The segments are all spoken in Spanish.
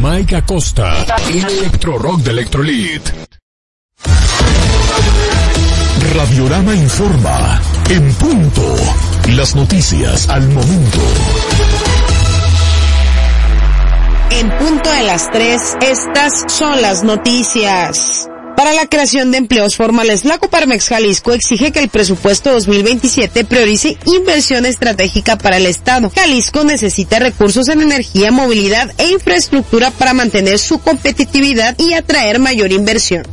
Mike Acosta, en Electro Rock de Electrolit. Radiorama informa, en punto, las noticias al momento. En punto de las 3, estas son las noticias. Para la creación de empleos formales, la Coparmex Jalisco exige que el presupuesto 2027 priorice inversión estratégica para el Estado. Jalisco necesita recursos en energía, movilidad e infraestructura para mantener su competitividad y atraer mayor inversión.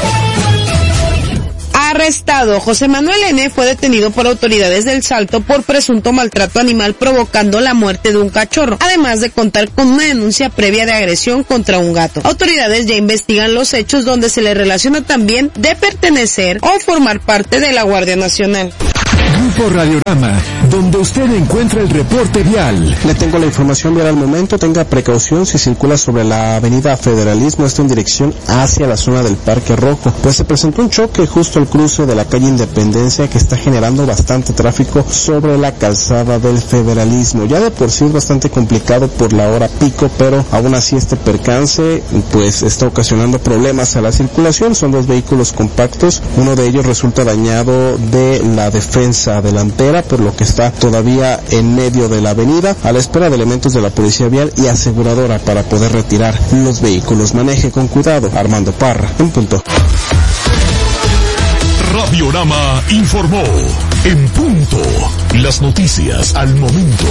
Arrestado. José Manuel N. fue detenido por autoridades del Salto por presunto maltrato animal provocando la muerte de un cachorro, además de contar con una denuncia previa de agresión contra un gato. Autoridades ya investigan los hechos donde se le relaciona también de pertenecer o formar parte de la Guardia Nacional. Grupo Radiorama, donde usted encuentra el reporte vial. Le tengo la información vial al momento. Tenga precaución si circula sobre la avenida Federalismo, esto en dirección hacia la zona del Parque Rojo. Pues se presentó un choque justo al cruce de la calle Independencia que está generando bastante tráfico sobre la calzada del Federalismo. Ya de por sí es bastante complicado por la hora pico, pero aún así este percance pues está ocasionando problemas a la circulación. Son dos vehículos compactos, uno de ellos resulta dañado de la defensa delantera, por lo que está todavía en medio de la avenida a la espera de elementos de la policía vial y aseguradora para poder retirar los vehículos. Maneje con cuidado. Armando Parra, en punto. Radiorama informó, en punto, las noticias al momento.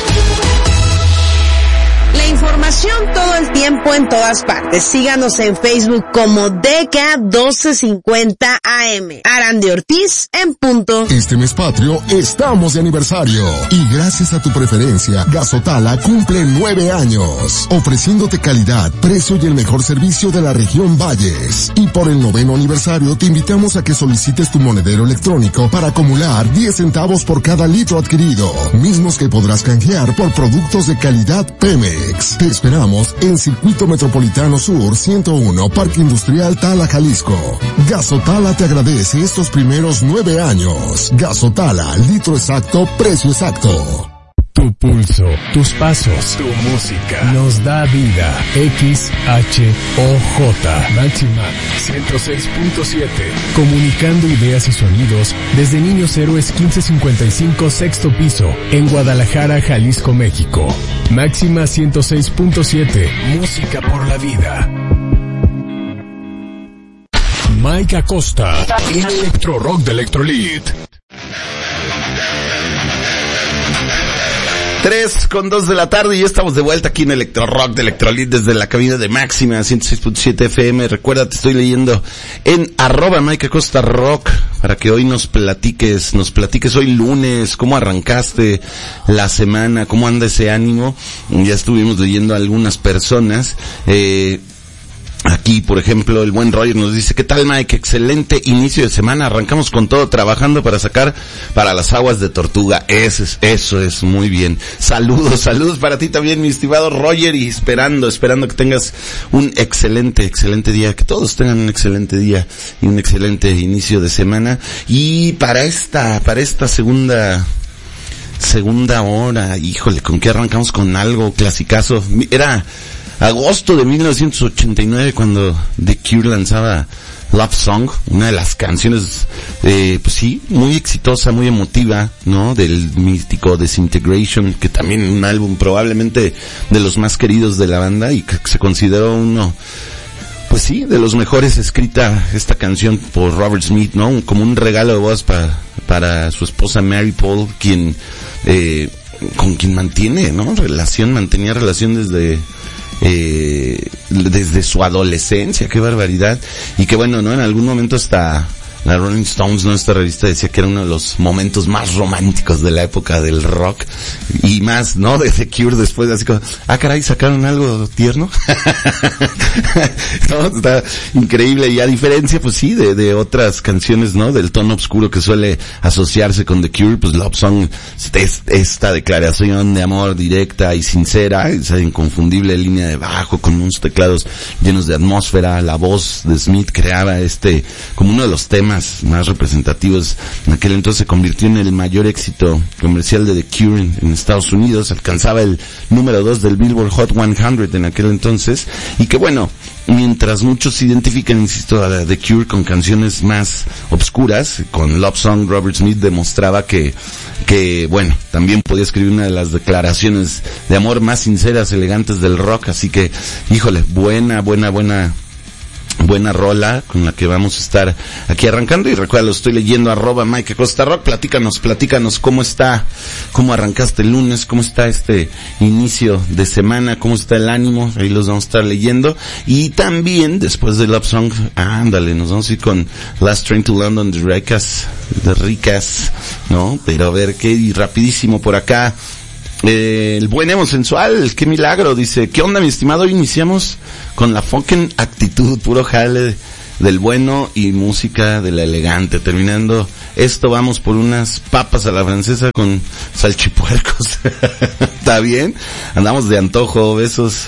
La información todo el tiempo en todas partes. Síganos en Facebook como DK1250 AM. Arandi Ortiz en punto. Este mes patrio estamos de aniversario y gracias a tu preferencia, Gasotala cumple 9 años, ofreciéndote calidad, precio y el mejor servicio de la región Valles. Y por el 9º aniversario te invitamos a que solicites tu monedero electrónico para acumular 10 centavos por cada litro adquirido, mismos que podrás canjear por productos de calidad Pemex. Te esperamos en Circuito Metropolitano Sur 101, Parque Industrial Tala, Jalisco. Gasotala te agradece estos primeros 9 años. Gasotala, litro exacto, precio exacto. Tu pulso, tus pasos, tu música nos da vida. XHOJ Máxima 106.7, comunicando ideas y sonidos desde Niños Héroes 1555 sexto piso en Guadalajara, Jalisco, México. Máxima 106.7, música por la vida. Mike Acosta, en Electro Rock de Electrolit. 3:02 de la tarde y ya estamos de vuelta aquí en Electro Rock de Electrolit desde la cabina de Máxima 106.7 FM. Recuerda, te estoy leyendo en @Mike Acosta Rock para que hoy nos platiques hoy lunes, cómo arrancaste la semana, cómo anda ese ánimo. Ya estuvimos leyendo a algunas personas, aquí, por ejemplo, el buen Roger nos dice: ¿qué tal, Mike? Excelente inicio de semana. Arrancamos con todo, trabajando para sacar para las aguas de Tortuga. Eso es muy bien. Saludos para ti también, mi estimado Roger, y esperando que tengas un excelente día, que todos tengan un excelente día y un excelente inicio de semana. Y para esta segunda hora, híjole, ¿con qué arrancamos? Con algo clasicazo. Era agosto de 1989 cuando The Cure lanzaba Love Song, una de las canciones, pues sí, muy exitosa, muy emotiva, ¿no? Del místico Disintegration, que también un álbum probablemente de los más queridos de la banda y que se consideró uno, pues sí, de los mejores escrita esta canción por Robert Smith, ¿no? Como un regalo de voz para su esposa Mary Paul, con quien mantenía relación desde su adolescencia. Qué barbaridad. Y que bueno, ¿no? En algún momento hasta la Rolling Stones, ¿no? Esta revista decía que era uno de los momentos más románticos de la época del rock y más, ¿no? De The Cure después, así como, caray, sacaron algo tierno. No, está increíble. Y a diferencia, pues sí, de otras canciones, ¿no? Del tono oscuro que suele asociarse con The Cure, pues Love Song, esta declaración de amor directa y sincera, esa inconfundible línea de bajo con unos teclados llenos de atmósfera. La voz de Smith creaba como uno de los temas temas más representativos. En aquel entonces se convirtió en el mayor éxito comercial de The Cure en Estados Unidos, alcanzaba el número 2 del Billboard Hot 100 en aquel entonces, y que bueno, mientras muchos identifican, insisto, a The Cure con canciones más obscuras, con Love Song, Robert Smith demostraba que bueno, también podía escribir una de las declaraciones de amor más sinceras, elegantes del rock, así que, híjole, buena rola con la que vamos a estar aquí arrancando. Y recuerda, lo estoy leyendo, @Mike Acosta Rock. Platícanos cómo arrancaste el lunes, cómo está este inicio de semana, cómo está el ánimo. Ahí los vamos a estar leyendo. Y también, después de Love Song, nos vamos a ir con Last Train to London de Ricas, ¿no? Pero a ver, y rapidísimo por acá. El buen emo sensual, qué milagro, dice, ¿qué onda mi estimado? Hoy iniciamos con la fucking actitud, puro jale del bueno y música de la elegante. Terminando esto, vamos por unas papas a la francesa con salchipuercos. ¿Está bien? Andamos de antojo, besos.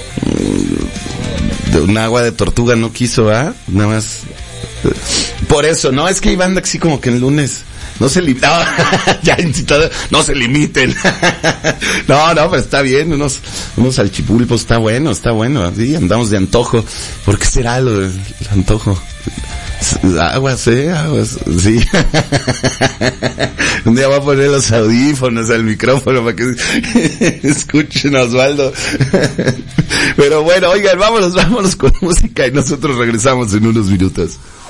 De un agua de tortuga no quiso, nada más. Por eso, no, es que Iván anda así como que el lunes no se limiten. Ya incitado, no se limiten. No, pero está bien, unos salchipulpos, está bueno, sí, andamos de antojo. ¿Por qué será lo del antojo? Aguas, sí. Un día voy a poner los audífonos al micrófono para que escuchen a Osvaldo. Pero bueno, oigan, vámonos con música y nosotros regresamos en unos minutos.